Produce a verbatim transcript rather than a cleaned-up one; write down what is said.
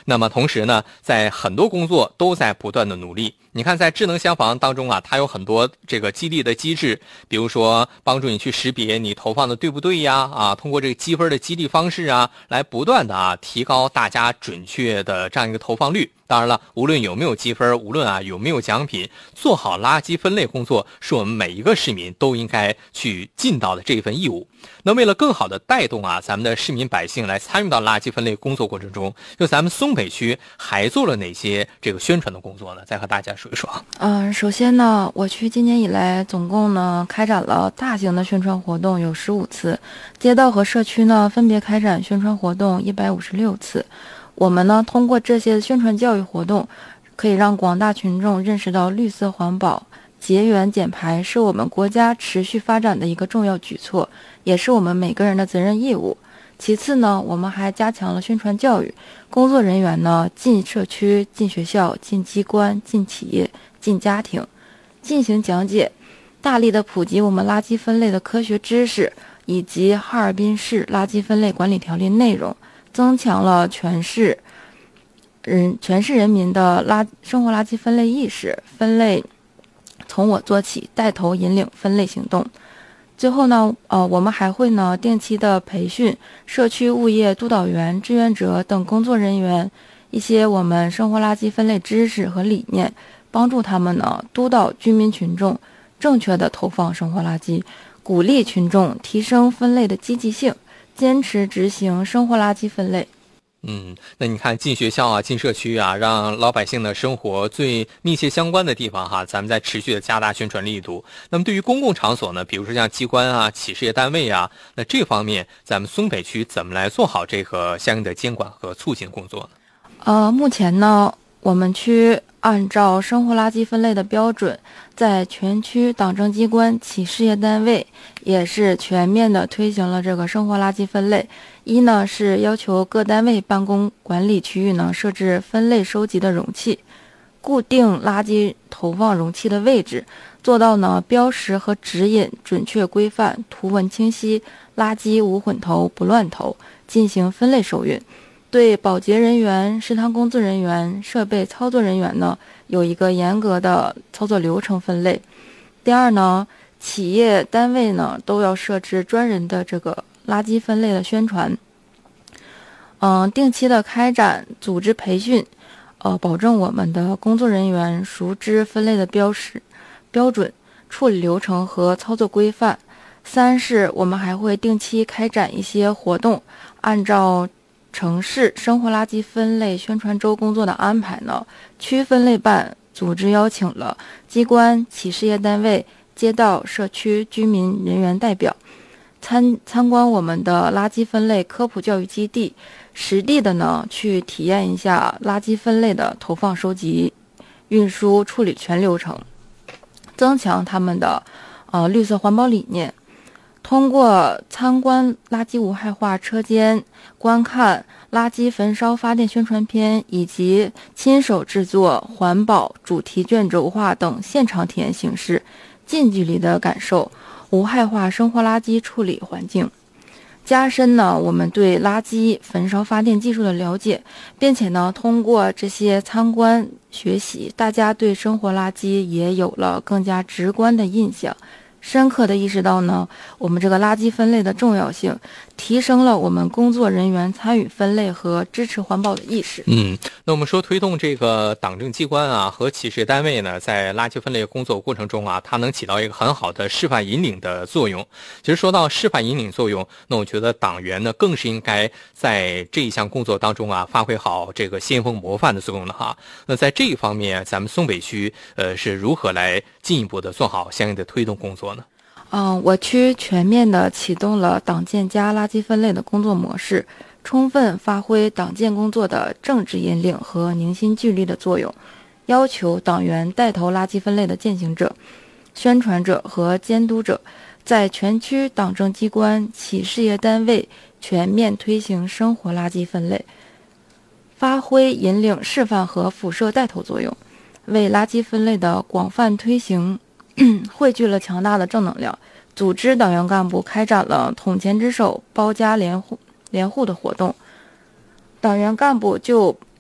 那么同时呢，在很多工作都在不断的努力。你看，在智能消防当中啊，它有很多这个激励的机制，比如说帮助你去识别你投放的对不对呀，啊，通过这个积分的激励方式啊，来不断的啊提高大家准确的这样一个投放率。当然了，无论有没有积分，无论啊有没有奖品，做好垃圾分类工作是我们每一个市民都应该去尽到的这份义务。那为了更好的带动啊咱们的市民百姓来参与到垃圾分类工作过程中，就咱们松北区还做了哪些这个宣传的工作呢？再和大家说一说。 嗯，首先呢，我区今年以来总共呢开展了大型的宣传活动有十五次，街道和社区呢分别开展宣传活动一百五十六次。我们呢通过这些宣传教育活动，可以让广大群众认识到绿色环保、节源减排是我们国家持续发展的一个重要举措，也是我们每个人的责任义务。其次呢，我们还加强了宣传教育，工作人员呢进社区、进学校、进机关、进企业、进家庭，进行讲解，大力的普及我们垃圾分类的科学知识，以及哈尔滨市垃圾分类管理条例内容，增强了全市人全市人民的垃生活垃圾分类意识，分类从我做起，带头引领分类行动。最后呢，呃，我们还会呢定期的培训社区物业督导员、志愿者等工作人员一些我们生活垃圾分类知识和理念，帮助他们呢督导居民群众正确的投放生活垃圾，鼓励群众提升分类的积极性，坚持执行生活垃圾分类。 嗯，那你看进学校啊，进社区啊，让老百姓的生活最密切相关的地方哈，咱们在持续的加大宣传力度。那么对于公共场所呢，比如说像机关啊、企事业单位啊，那这方面咱们松北区怎么来做好这个相应的监管和促进工作呢？ 呃，目前呢，我们区按照生活垃圾分类的标准，在全区党政机关、企事业单位也是全面的推行了这个生活垃圾分类。一呢是要求各单位办公管理区域呢设置分类收集的容器，固定垃圾投放容器的位置，做到呢标识和指引准确规范，图文清晰，垃圾无混投不乱投，进行分类收运。对保洁人员、食堂工作人员、设备操作人员呢有一个严格的操作流程分类。第二呢，企业单位呢都要设置专人的这个垃圾分类的宣传，嗯，定期的开展组织培训，呃，保证我们的工作人员熟知分类的标识、标准、处理流程和操作规范。三是我们还会定期开展一些活动，按照城市生活垃圾分类宣传周工作的安排呢，区分类办组织邀请了机关、企事业单位、街道、社区居民人员代表参参观我们的垃圾分类科普教育基地，实地的呢去体验一下垃圾分类的投放、收集、运输、处理全流程，增强他们的呃绿色环保理念。通过参观垃圾无害化车间、观看垃圾焚烧发电宣传片，以及亲手制作环保主题卷轴画等现场体验形式，近距离的感受无害化生活垃圾处理环境，加深呢我们对垃圾焚烧发电技术的了解，并且呢通过这些参观学习，大家对生活垃圾也有了更加直观的印象，深刻的意识到呢我们这个垃圾分类的重要性，提升了我们工作人员参与分类和支持环保的意识。 嗯，那我们说推动这个党政机关啊和企事业单位呢，在垃圾分类工作过程中啊，它能起到一个很好的示范引领的作用。其实说到示范引领作用，那我觉得党员呢更是应该在这一项工作当中啊发挥好这个先锋模范的作用了哈。那在这一方面，咱们松北区呃是如何来进一步的做好相应的推动工作呢？ 嗯，我区全面的启动了党建加垃圾分类的工作模式，充分发挥党建工作的政治引领和凝心聚力的作用，要求党员带头垃圾分类的践行者、宣传者和监督者，在全区党政机关、企事业单位全面推行生活垃圾分类，发挥引领示范和辐射带头作用，为垃圾分类的广泛推行汇聚了强大的正能量。组织党员干部开展了桶前之手包家联户联户的活动，党员干部就